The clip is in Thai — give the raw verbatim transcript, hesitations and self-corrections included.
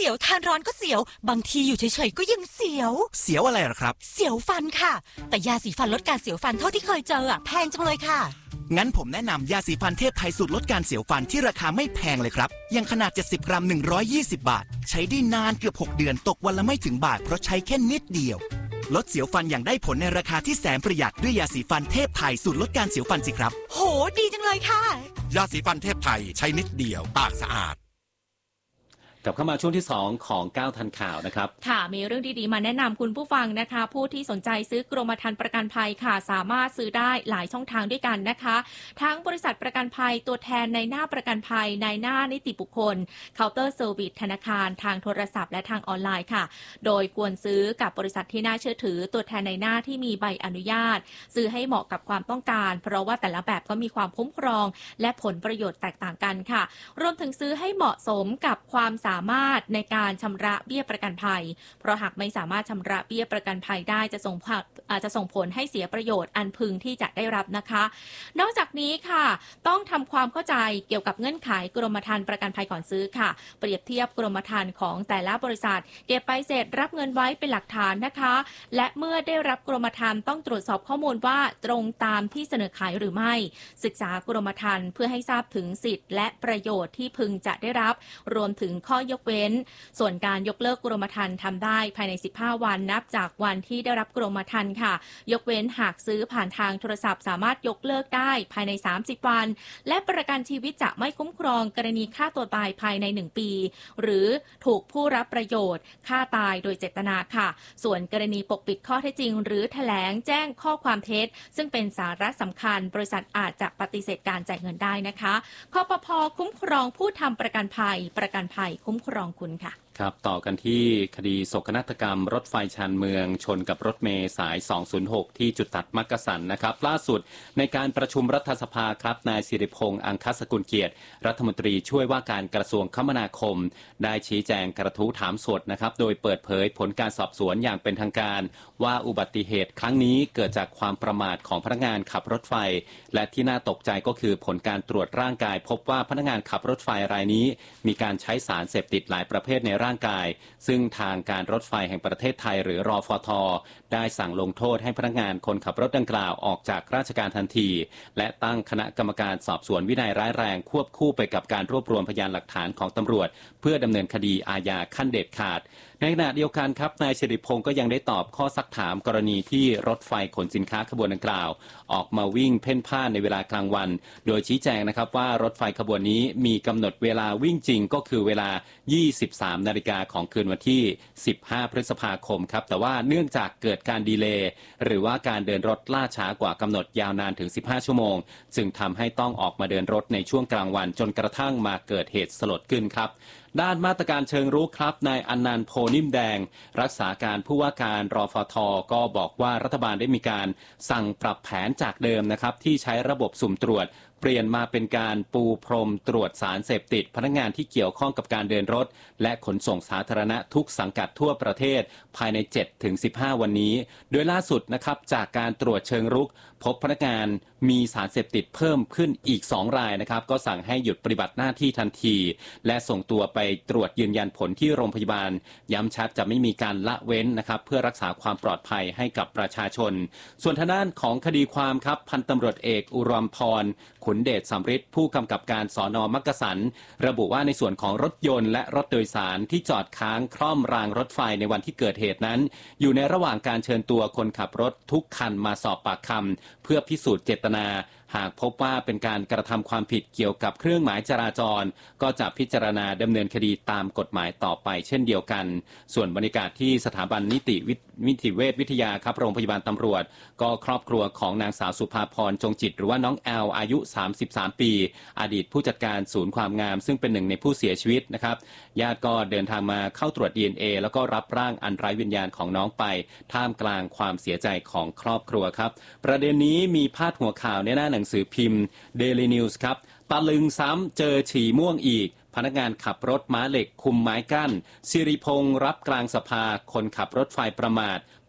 สียวทานร้อนก็เสียวบางทีอยู่เฉยๆก็ยังเสียวเสียวอะไรหรอครับเสียวฟันค่ะแต่ยาสีฟันลดการเสียวฟันเท่าที่เคยเจออะแพงจังเลยค่ะงั้นผมแนะนำยาสีฟันเทพไทยสูตรลดการเสียวฟันที่ราคาไม่แพงเลยครับยังขนาดเจ็ดสิบกรัมหนึ่งร้อยยี่สิบบาทใช้ได้นานเกือบหกเดือนตกวันละไม่ถึงบาทเพราะใช้แค่นิดเดียวลดเสียวฟันอย่างได้ผลในราคาที่แสนประหยัดด้วยยาสีฟันเทพไทยสูตรลดการเสียวฟันสิครับโหดีจังเลยค่ะยาสีฟันเทพไทยใช้นิดเดียวปากสะอาดกลับเข้ามาช่วงที่สองของเก้าทันข่าวนะครับค่ะมีเรื่องดีๆมาแนะนำคุณผู้ฟังนะคะผู้ที่สนใจซื้อกรมธรรม์ประกันภัยค่ะสามารถซื้อได้หลายช่องทางด้วยกันนะคะทั้งบริษัทประกันภัยตัวแทนในหน้าประกันภัยในหน้านิติบุคคลเคาน์เตอร์เซอร์วิสธนาคารทางโทรศัพท์และทางออนไลน์ค่ะโดยควรซื้อกับบริษัทที่น่าเชื่อถือตัวแทนในหน้าที่มีใบอนุญาตซื้อให้เหมาะกับความต้องการเพราะว่าแต่ละแบบก็มีความคุ้มครองและผลประโยชน์แตกต่างกันค่ะรวมถึงซื้อให้เหมาะสมกับความสามารถในการชำระเบี้ยประกันภัยเพราะหากไม่สามารถชำระเบี้ยประกันภัยได้จะส่งอาจจะส่งผลให้เสียประโยชน์อันพึงที่จะได้รับนะคะนอกจากนี้ค่ะต้องทำความเข้าใจเกี่ยวกับเงื่อนไขกรมธรรม์ประกันภัยก่อนซื้อค่ะเปรียบเทียบกรมธรรม์ของแต่ละบริษัทเก็บใบเสร็จรับเงินไว้เป็นหลักฐานนะคะและเมื่อได้รับกรมธรรม์ต้องตรวจสอบข้อมูลว่าตรงตามที่เสนอขายหรือไม่ศึกษากรมธรรม์เพื่อให้ทราบถึงสิทธิ์และประโยชน์ที่พึงจะได้รับรวมถึงข้อยกเว้นส่วนการยกเลิกกรมธรรม์ทำได้ภายในสิบห้าวันนับจากวันที่ได้รับกรมธรรม์ค่ะยกเว้นหากซื้อผ่านทางโทรศัพท์สามารถยกเลิกได้ภายในสามสิบวันและประกันชีวิตจะไม่คุ้มครองกรณีฆ่าตัวตายภายในหนึ่งปีหรือถูกผู้รับประโยชน์ฆ่าตายโดยเจตนาค่ะส่วนกรณีปกปิดข้อเท็จจริงหรือแถลงแจ้งข้อความเท็จซึ่งเป็นสาระสำคัญบริษัทอาจจะปฏิเสธการจ่ายเงินได้นะคะคปภ.คุ้มครองผู้ทำประกันภัยประกันภัยคุ้มครองคุณค่ะครับต่อกันที่คดีโศกนาฏกรรมรถไฟชานเมืองชนกับรถเมล์สายสองศูนย์หกที่จุดตัดมักกะสันนะครับล่าสุดในการประชุมรัฐสภาครับนายสิริพงษ์อังคสกุลเกียรติรัฐมนตรีช่วยว่าการกระทรวงคมนาคมได้ชี้แจงกระทู้ถามสดนะครับโดยเปิดเผยผลการสอบสวนอย่างเป็นทางการว่าอุบัติเหตุครั้งนี้เกิดจากความประมาทของพนักงานขับรถไฟและที่น่าตกใจก็คือผลการตรวจร่างกายพบว่าพนักงานขับรถไฟรายนี้มีการใช้สารเสพติดหลายประเภทในร่างกายซึ่งทางการรถไฟแห่งประเทศไทยหรือรฟท.ได้สั่งลงโทษให้พนักงานคนขับรถดังกล่าวออกจากราชการทันทีและตั้งคณะกรรมการสอบสวนวินัยร้ายแรงควบคู่ไปกับการรวบรวมพยานหลักฐานของตำรวจเพื่อดำเนินคดีอาญาขั้นเด็ดขาดในขณะเดียวกันครับนายสิริพงษ์ก็ยังได้ตอบข้อซักถามกรณีที่รถไฟขนสินค้าขบวนดังกล่าวออกมาวิ่งเพ่นพ่านในเวลากลางวันโดยชี้แจงนะครับว่ารถไฟขบวนนี้มีกำหนดเวลาวิ่งจริงก็คือเวลา ยี่สิบสามนาฬิกาของคืนวันที่สิบห้าพฤษภาคมครับแต่ว่าเนื่องจากเกิดการดีเลย์หรือว่าการเดินรถล่าช้ากว่ากำหนดยาวนานถึงสิบห้าชั่วโมงจึงทำให้ต้องออกมาเดินรถในช่วงกลางวันจนกระทั่งมาเกิดเหตุสลดขึ้นครับด้านมาตรการเชิงรุกครับนายอนันต์โพนิ่มแดงรักษาการผู้ว่าการรฟท.ก็บอกว่ารัฐบาลได้มีการสั่งปรับแผนจากเดิมนะครับที่ใช้ระบบสุ่มตรวจเปลี่ยนมาเป็นการปูพรมตรวจสารเสพติดพนักงานที่เกี่ยวข้องกับการเดินรถและขนส่งสาธารณะทุกสังกัดทั่วประเทศภายใน เจ็ดถึงสิบห้า วันนี้โดยล่าสุดนะครับจากการตรวจเชิงรุกพบพนักงานมีสารเสพติดเพิ่มขึ้นอีกสองรายนะครับก็สั่งให้หยุดปฏิบัติหน้าที่ทันทีและส่งตัวไปตรวจยืนยันผลที่โรงพยาบาลย้ำชัดจะไม่มีการละเว้นนะครับเพื่อรักษาความปลอดภัยให้กับประชาชนส่วนทางด้านของคดีความครับพันตำรวจเอกอุรมพรขุนเดชสำริดผู้กำกับการสน.มักกะสันระบุว่าในส่วนของรถยนต์และรถโดยสารที่จอดค้างคล่อมรางรถไฟในวันที่เกิดเหตุนั้นอยู่ในระหว่างการเชิญตัวคนขับรถทุกคันมาสอบปากคำเพื่อพิสูจน์เจตนาหากพบว่าเป็นการกระทำความผิดเกี่ยวกับเครื่องหมายจราจรก็จะพิจารณาดำเนินคดีตามกฎหมายต่อไปเช่นเดียวกันส่วนบรรยากาศที่สถาบันนิติวิทยเวชวิทยาครับโรงพยาบาลตำรวจก็ครอบครัวของนางสาวสุภาพรจงจิตหรือว่าน้องแอลอายุสามสิบสามปีอดีตผู้จัดการศูนย์ความงามซึ่งเป็นหนึ่งในผู้เสียชีวิตนะครับญาติก็เดินทางมาเข้าตรวจ ดี เอ็น เอ แล้วก็รับร่างอันไร้วิญญาณของน้องไปท่ามกลางความเสียใจของครอบครัวครับประเด็นนี้มีพาดหัวข่าวในหน้าหนังสือพิมพ์ Daily News ครับตะลึงซ้ำเจอฉี่ม่วงอีกพนักงานขับรถม้าเหล็กคุมไม้กั้นสิริพงษ์รับกลางสภาคนขับรถไฟประมาท